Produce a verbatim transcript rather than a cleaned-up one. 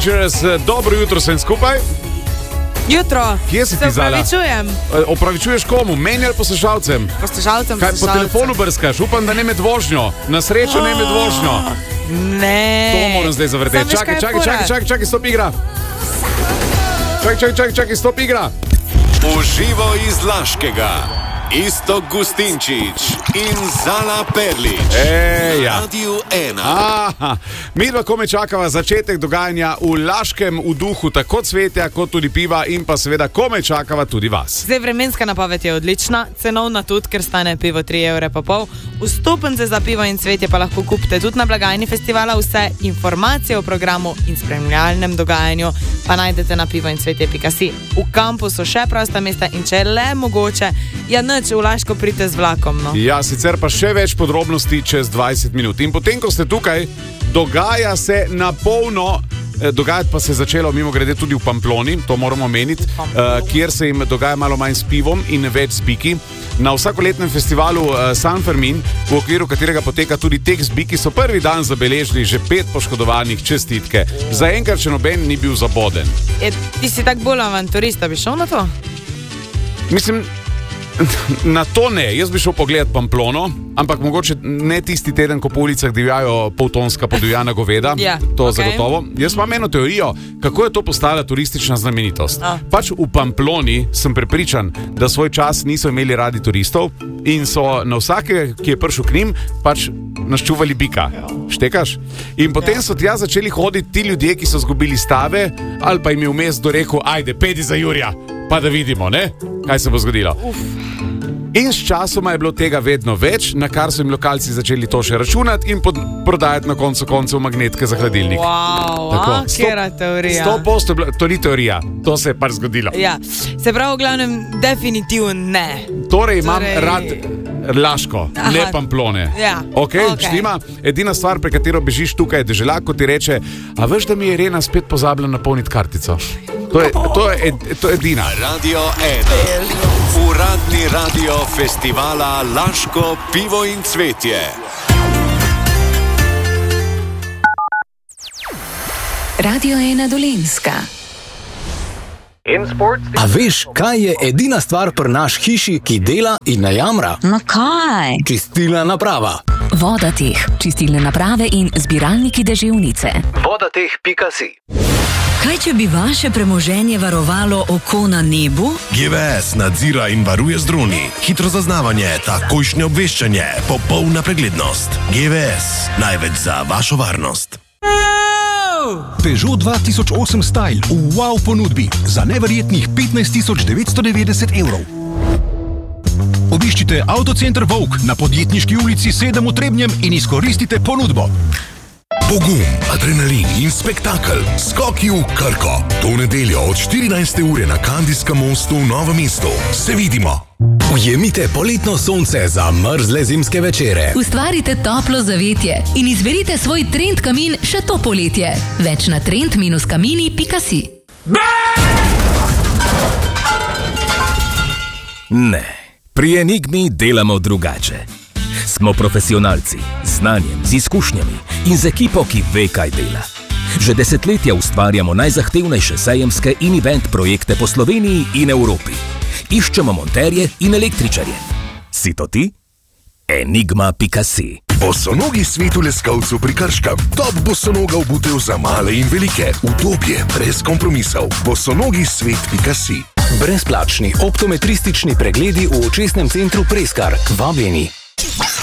Rangers, dobro jutro sem skupaj. Jutro. Kje si ti, Zala? Se opravičujem. Opravičuješ komu? Meni ali poslušalcem? Poslušalcem, Kaj, po telefonu brskaš? Upam, da ne med vožnjo. Na srečo oh, ne med vožnjo. Ne. To moram zdaj zavrteti. Čakaj, čakaj, čakaj, čakaj, čakaj, stop igra. Čakaj, čakaj, čakaj, čakaj, stop igra. Uživo iz Laškega. Iztok Gustinčič in Zala Perlič. Eja. Radio ena. Aha, mi dva kome čakava začetek dogajanja v Laškem, v duhu tako cvetja, kot tudi piva in pa seveda kome čakava tudi vas. Zdaj vremenska napoved je odlična, cenovna tudi, ker stane pivo tri evre pa pol. Vstopnice za pivo in cvetje pa lahko kupite tudi na blagajni festivala. Vse informacije o programu in spremljalnem dogajanju pa najdete na pivo in cvetje pika si. V kampu so še prosta mesta in če le mogoče, ja nič, v Laško pridite z vlakom. No. Ja, sicer pa še več podrobnosti čez dvajset minut. In potem, ko ste tukaj, dogaja se na polno, dogajati pa se je začelo mimo grede tudi v Pamploni, to moramo meniti, uh, kjer se jim dogaja malo manj s pivom in več z biki. Na vsakoletnem festivalu uh, San Fermin, v okviru katerega poteka tudi tek z biki, so prvi dan zabeležili že pet poškodovanih, čestitke. Zaenkrat še noben ni bil zaboden. E, ti si tak bolj avanturista, bi šel na to? Mislim, na to ne, jaz bi šel pogledat Pamplono, ampak mogoče ne tisti teden, ko po ulicah divjajo poltonska podivjana goveda, ja, to okay. Zagotovo. Jaz imam eno teorijo, kako je to postala turistična znamenitost. A. Pač v Pamploni sem prepričan, da svoj čas niso imeli radi turistov in so na vsake, ki je prišel k njim, pač naščuvali bika. Štekaš? In potem so tja začeli hoditi ti ljudje, ki so zgubili stave, ali pa jim je vmes dorekel, ajde, pedi za Jurja, pa da vidimo, ne? Kaj se bo zgodilo. Uf. In s časoma je bilo tega vedno več, na kar so jim lokalci začeli to še računati in pod, prodajati na koncu koncev magnetke za hladilnik. Wow, a, kjera teorija. sto posto, to ni teorija, to se je pač zgodilo. Ja, se pravi, v glavnem, definitivno ne. Torej imam Torej... rad Laško, Aha. ne Pamplone. Ja. Ok, okay. štima. Edina stvar, pre katero bežiš tukaj, je deželak, ko ti reče, a veš, da mi je Irena spet pozabila napolniti kartico. To je, to je, to je edina. Radio ena. Uradni radio festivala Laško pivo in cvetje. Radio ena Dolenjska. A veš, kaj je edina stvar pri naš hiši, ki dela in ne jamra? No kaj? Čistilna naprava. Vodateh, čistilne naprave in zbiralniki deževnice. Vodateh pika si. Kaj, če bi vaše premoženje varovalo oko na nebu? G V S nadzira in varuje z droni. Hitro zaznavanje, takojšnje obveščanje, popolna preglednost. G V S, največ za vašo varnost. Peugeot dva tisoč osem Style v wow ponudbi za neverjetnih petnajst tisoč devetsto devetdeset evrov. Obiščite Avtocenter Vovk na Podjetniški ulici sedem v Trebnjem in izkoristite ponudbo. Pogum, adrenalin in spektakel. Skoki v Krko. To nedeljo od štirinajste ure na Kandijskem mostu v Novem mestu. Se vidimo. Ujemite poletno sonce za mrzle zimske večere. Ustvarite toplo zavetje in izberite svoj trend kamin še to poletje. Več na trend kamini pika si. Ne, pri Enigmi delamo drugače. Smo profesionalci, z znanjem, z izkušnjami in z ekipo, ki ve, kaj dela. Že desetletja ustvarjamo najzahtevnejše sejemske in event projekte po Sloveniji in Evropi. Iščemo monterje in električarje. Si to ti? Enigma pika si. Bosonogi svet v Leskovcu pri Krškem. Top bosonoga obutev za male in velike. Udobje, brez kompromisov. Bosonogi svet pika si. Brezplačni optometristični pregledi v očesnem centru Preskar. Vabljeni.